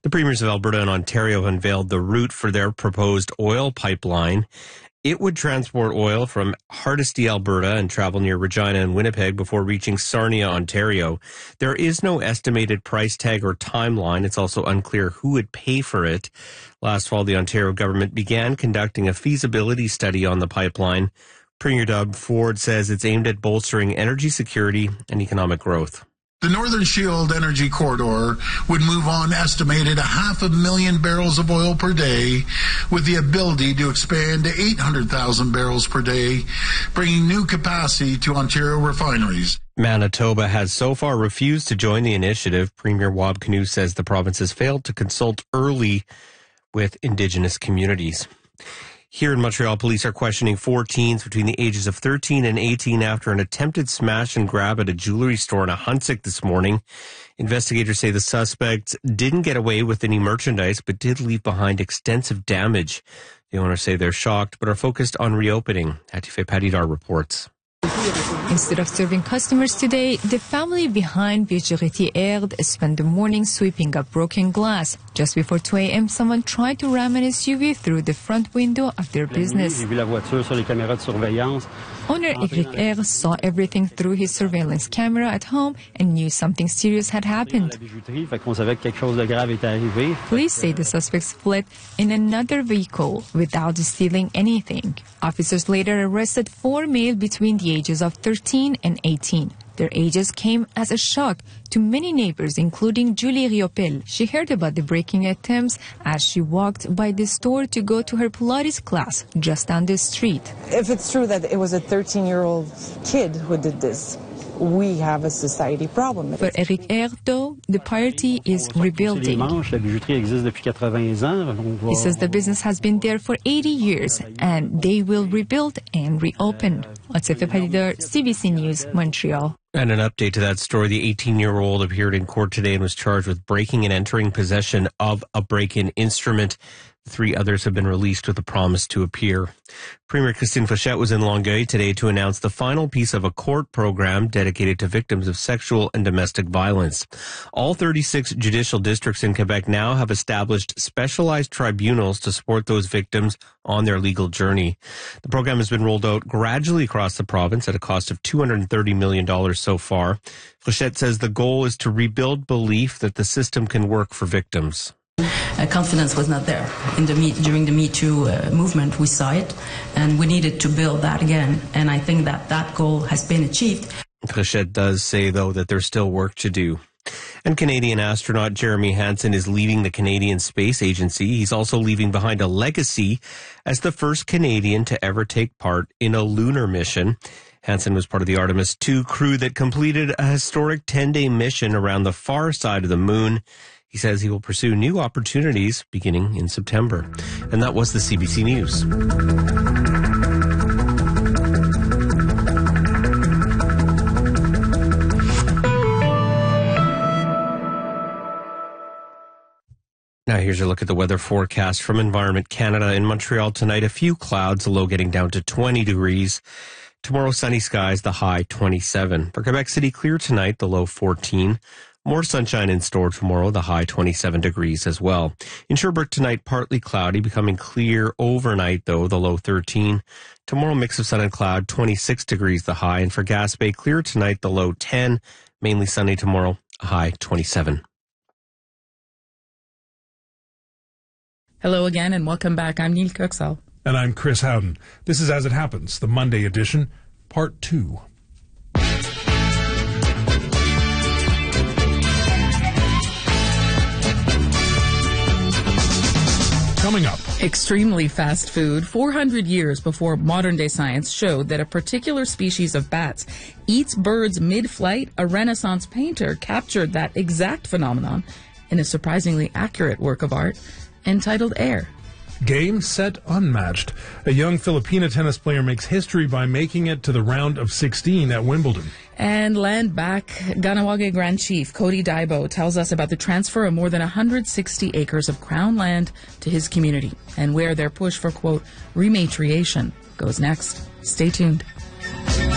The premiers of Alberta and Ontario unveiled the route for their proposed oil pipeline. It would transport oil from Hardisty, Alberta, and travel near Regina and Winnipeg before reaching Sarnia, Ontario. There is no estimated price tag or timeline. It's also unclear who would pay for it. Last fall, the Ontario government began conducting a feasibility study on the pipeline. Premier Doug Ford says it's aimed at bolstering energy security and economic growth. The Northern Shield Energy Corridor would move on estimated 500,000 barrels of oil per day, with the ability to expand to 800,000 barrels per day, bringing new capacity to Ontario refineries. Manitoba has so far refused to join the initiative. Premier Wab Kinew says the province has failed to consult early with Indigenous communities. Here in Montreal, police are questioning 4 teens between the ages of 13 and 18 after an attempted smash and grab at a jewelry store in Ahuntsic this morning. Investigators say the suspects didn't get away with any merchandise, but did leave behind extensive damage. The owners say they're shocked, but are focused on reopening. Hatice Padidar reports. Instead of serving customers today, the family behind Vigility Erd spent the morning sweeping up broken glass. Just before 2 a.m., someone tried to ram an SUV through the front window of their business. Owner Eric Erd saw everything through his surveillance camera at home and knew something serious had happened. Police say the suspects fled in another vehicle without stealing anything. Officers later arrested 4 males between the ages of 13 and 18. Their ages came as a shock to many neighbors, including Julie Riopel. She heard about the breaking attempts as she walked by the store to go to her Pilates class just down the street. If it's true that it was a 13-year-old kid who did this, we have a society problem. For Eric Erd, though, the party is rebuilding. He says the business has been there for 80 years and they will rebuild and reopen. Hatice Padidar, CBC News, Montreal. And an update to that story, the 18-year-old appeared in court today and was charged with breaking and entering possession of a break-in instrument. 3 others have been released with a promise to appear. Premier Christine Fauchette was in Longueuil today to announce the final piece of a court program dedicated to victims of sexual and domestic violence. All 36 judicial districts in Quebec now have established specialized tribunals to support those victims on their legal journey. The program has been rolled out gradually across the province at a cost of $230 million so far. Fauchette says the goal is to rebuild belief that the system can work for victims. Confidence was not there during the Me Too movement. We saw it, and we needed to build that again. And I think that goal has been achieved. Fauchette does say, though, that there's still work to do. And Canadian astronaut Jeremy Hansen is leaving the Canadian Space Agency. He's also leaving behind a legacy as the first Canadian to ever take part in a lunar mission. Hansen was part of the Artemis II crew that completed a historic 10-day mission around the far side of the moon. He says he will pursue new opportunities beginning in September. And that was the CBC News. Now here's a look at the weather forecast from Environment Canada. In Montreal tonight, a few clouds, the low getting down to 20 degrees. Tomorrow, sunny skies, the high 27. For Quebec City, clear tonight, the low 14. More sunshine in store tomorrow, the high 27 degrees as well. In Sherbrooke tonight, partly cloudy, becoming clear overnight, though, the low 13. Tomorrow, mix of sun and cloud, 26 degrees the high. And for Gaspé, clear tonight, the low 10. Mainly sunny tomorrow, a high 27. Hello again and welcome back. I'm Neil Coxall. And I'm Chris Howden. This is As It Happens, the Monday edition, Part 2. Coming up. Extremely fast food. 400 years before modern-day science showed that a particular species of bats eats birds mid-flight, a Renaissance painter captured that exact phenomenon in a surprisingly accurate work of art entitled Air. Game, set, unmatched. A young Filipina tennis player makes history by making it to the round of 16 at Wimbledon. And land back, Ganawage Grand Chief Cody Daibo tells us about the transfer of more than 160 acres of Crown land to his community and where their push for, quote, rematriation goes next. Stay tuned.